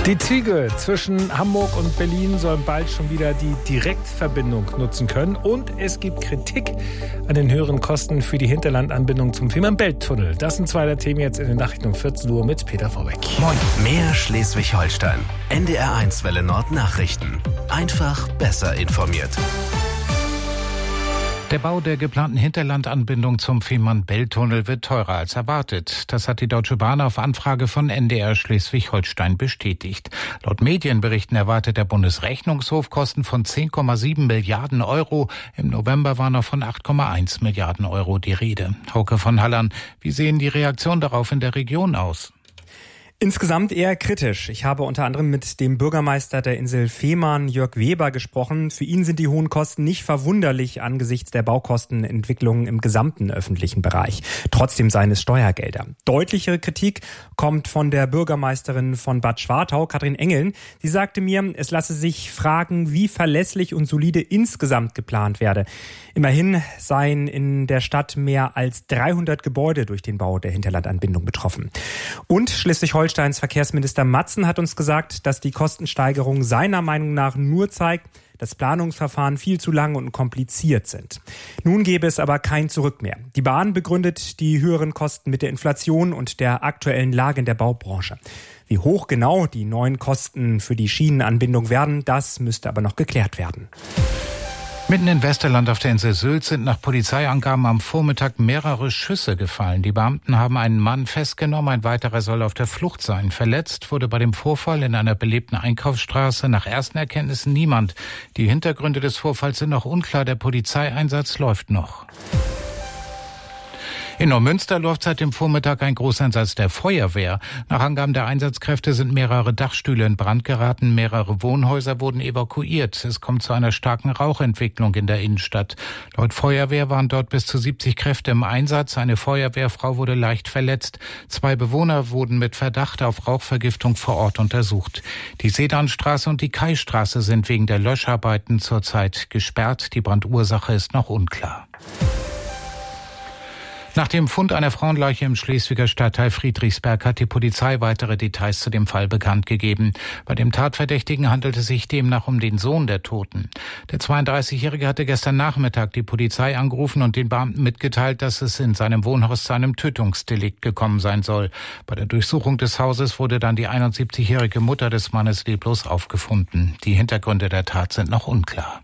Die Züge zwischen Hamburg und Berlin sollen bald schon wieder die Direktverbindung nutzen können. Und es gibt Kritik an den höheren Kosten für die Hinterlandanbindung zum Fehmarn-Belt-Tunnel. Das sind zwei der Themen jetzt in den Nachrichten um 14 Uhr mit Peter Vorbeck. Moin. Mehr Schleswig-Holstein. NDR1 Welle Nord Nachrichten. Einfach besser informiert. Der Bau der geplanten Hinterlandanbindung zum Fehmarn-Belt-Tunnel wird teurer als erwartet. Das hat die Deutsche Bahn auf Anfrage von NDR Schleswig-Holstein bestätigt. Laut Medienberichten erwartet der Bundesrechnungshof Kosten von 10,7 Milliarden Euro. Im November war noch von 8,1 Milliarden Euro die Rede. Hauke von Hallern, wie sehen die Reaktionen darauf in der Region aus? Insgesamt eher kritisch. Ich habe unter anderem mit dem Bürgermeister der Insel Fehmarn, Jörg Weber, gesprochen. Für ihn sind die hohen Kosten nicht verwunderlich angesichts der Baukostenentwicklung im gesamten öffentlichen Bereich. Trotzdem seien es Steuergelder. Deutlichere Kritik kommt von der Bürgermeisterin von Bad Schwartau, Katrin Engeln. Sie sagte mir, es lasse sich fragen, wie verlässlich und solide insgesamt geplant werde. Immerhin seien in der Stadt mehr als 300 Gebäude durch den Bau der Hinterlandanbindung betroffen. Und Schleswig-Holsteins Verkehrsminister Matzen hat uns gesagt, dass die Kostensteigerung seiner Meinung nach nur zeigt, dass Planungsverfahren viel zu lang und kompliziert sind. Nun gäbe es aber kein Zurück mehr. Die Bahn begründet die höheren Kosten mit der Inflation und der aktuellen Lage in der Baubranche. Wie hoch genau die neuen Kosten für die Schienenanbindung werden, das müsste aber noch geklärt werden. Mitten in Westerland auf der Insel Sylt sind nach Polizeiangaben am Vormittag mehrere Schüsse gefallen. Die Beamten haben einen Mann festgenommen, ein weiterer soll auf der Flucht sein. Verletzt wurde bei dem Vorfall in einer belebten Einkaufsstraße nach ersten Erkenntnissen niemand. Die Hintergründe des Vorfalls sind noch unklar, der Polizeieinsatz läuft noch. In Neumünster läuft seit dem Vormittag ein Großeinsatz der Feuerwehr. Nach Angaben der Einsatzkräfte sind mehrere Dachstühle in Brand geraten, mehrere Wohnhäuser wurden evakuiert. Es kommt zu einer starken Rauchentwicklung in der Innenstadt. Laut Feuerwehr waren dort bis zu 70 Kräfte im Einsatz. Eine Feuerwehrfrau wurde leicht verletzt. 2 Bewohner wurden mit Verdacht auf Rauchvergiftung vor Ort untersucht. Die Sedanstraße und die Kaistraße sind wegen der Löscharbeiten zurzeit gesperrt. Die Brandursache ist noch unklar. Nach dem Fund einer Frauenleiche im Schleswiger Stadtteil Friedrichsberg hat die Polizei weitere Details zu dem Fall bekannt gegeben. Bei dem Tatverdächtigen handelt es sich demnach um den Sohn der Toten. Der 32-Jährige hatte gestern Nachmittag die Polizei angerufen und den Beamten mitgeteilt, dass es in seinem Wohnhaus zu einem Tötungsdelikt gekommen sein soll. Bei der Durchsuchung des Hauses wurde dann die 71-jährige Mutter des Mannes leblos aufgefunden. Die Hintergründe der Tat sind noch unklar.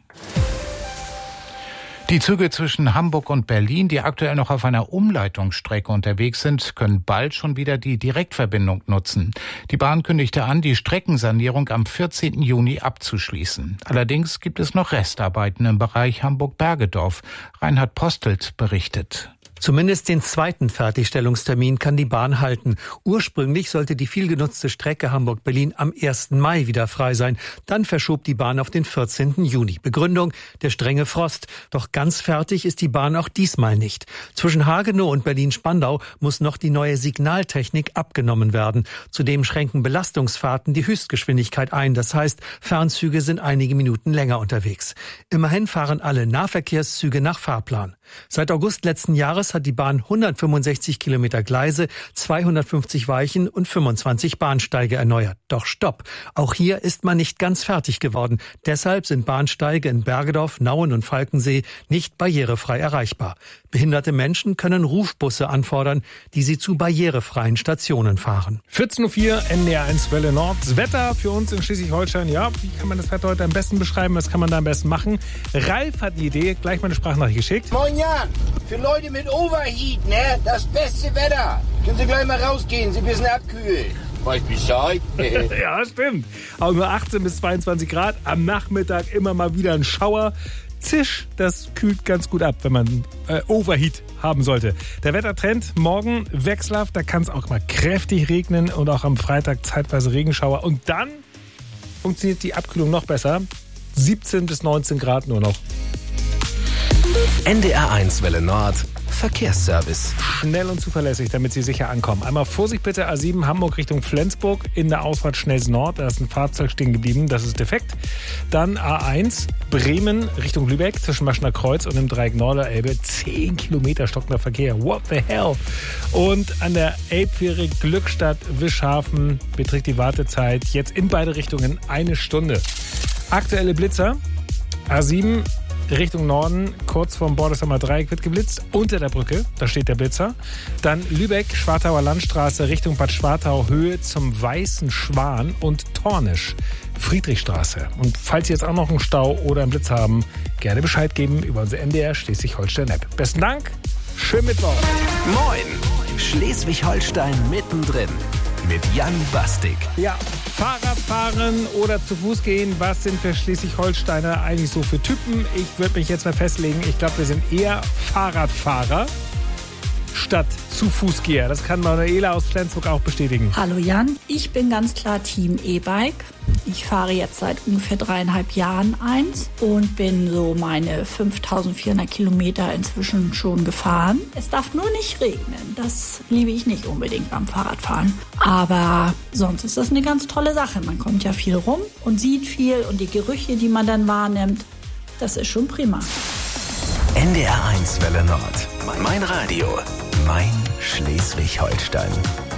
Die Züge zwischen Hamburg und Berlin, die aktuell noch auf einer Umleitungsstrecke unterwegs sind, können bald schon wieder die Direktverbindung nutzen. Die Bahn kündigte an, die Streckensanierung am 14. Juni abzuschließen. Allerdings gibt es noch Restarbeiten im Bereich Hamburg-Bergedorf. Reinhard Postelt berichtet. Zumindest den zweiten Fertigstellungstermin kann die Bahn halten. Ursprünglich sollte die vielgenutzte Strecke Hamburg-Berlin am 1. Mai wieder frei sein. Dann verschob die Bahn auf den 14. Juni. Begründung: der strenge Frost. Doch ganz fertig ist die Bahn auch diesmal nicht. Zwischen Hagenow und Berlin-Spandau muss noch die neue Signaltechnik abgenommen werden. Zudem schränken Belastungsfahrten die Höchstgeschwindigkeit ein. Das heißt, Fernzüge sind einige Minuten länger unterwegs. Immerhin fahren alle Nahverkehrszüge nach Fahrplan. Seit August letzten Jahres hat die Bahn 165 Kilometer Gleise, 250 Weichen und 25 Bahnsteige erneuert. Doch stopp! Auch hier ist man nicht ganz fertig geworden. Deshalb sind Bahnsteige in Bergedorf, Nauen und Falkensee nicht barrierefrei erreichbar. Behinderte Menschen können Rufbusse anfordern, die sie zu barrierefreien Stationen fahren. 14.04 Uhr, NDR1 Welle Nord. Das Wetter für uns in Schleswig-Holstein, ja, wie kann man das Wetter heute am besten beschreiben? Was kann man da am besten machen? Ralf hat die Idee, gleich mal eine Sprachnachricht geschickt. Moin Jan, für Leute mit Overheat, ne, das beste Wetter. Können Sie gleich mal rausgehen, Sie ein bisschen abkühlen. Weiß Bescheid. Ja, stimmt. Aber nur 18 bis 22 Grad, am Nachmittag immer mal wieder ein Schauer. Zisch, das kühlt ganz gut ab, wenn man Overheat haben sollte. Der Wettertrend morgen wechselhaft, da kann es auch mal kräftig regnen und auch am Freitag zeitweise Regenschauer. Und dann funktioniert die Abkühlung noch besser. 17 bis 19 Grad nur noch. NDR1 Welle Nord Verkehrsservice. Schnell und zuverlässig, damit Sie sicher ankommen. Einmal Vorsicht bitte, A7 Hamburg Richtung Flensburg in der Ausfahrt Schnells Nord. Da ist ein Fahrzeug stehen geblieben, das ist defekt. Dann A1 Bremen Richtung Lübeck zwischen Maschener Kreuz und dem Dreieck Norderelbe. 10 Kilometer stockender Verkehr. What the hell? Und an der Elbfähre Glückstadt-Wischhafen beträgt die Wartezeit jetzt in beide Richtungen 1 Stunde. Aktuelle Blitzer. A7 Richtung Norden, kurz vorm Bordersheimer Dreieck wird geblitzt. Unter der Brücke, da steht der Blitzer. Dann Lübeck, Schwartauer Landstraße Richtung Bad Schwartau, Höhe zum Weißen Schwan und Tornisch, Friedrichstraße. Und falls Sie jetzt auch noch einen Stau oder einen Blitz haben, gerne Bescheid geben über unsere NDR Schleswig-Holstein-App. Besten Dank, schönen Mittwoch. Moin, Schleswig-Holstein mittendrin mit Jan Bastik. Ja, Fahrradfahren oder zu Fuß gehen, was sind wir Schleswig-Holsteiner eigentlich so für Typen? Ich würde mich jetzt mal festlegen, ich glaube, wir sind eher Fahrradfahrer statt zu Fußgeher. Das kann Manuela aus Flensburg auch bestätigen. Hallo Jan, ich bin ganz klar Team E-Bike. Ich fahre jetzt seit ungefähr 3,5 Jahren eins und bin so meine 5.400 Kilometer inzwischen schon gefahren. Es darf nur nicht regnen. Das liebe ich nicht unbedingt beim Fahrradfahren. Aber sonst ist das eine ganz tolle Sache. Man kommt ja viel rum und sieht viel und die Gerüche, die man dann wahrnimmt, das ist schon prima. NDR 1 Welle Nord. Mein Radio. Mein Schleswig-Holstein.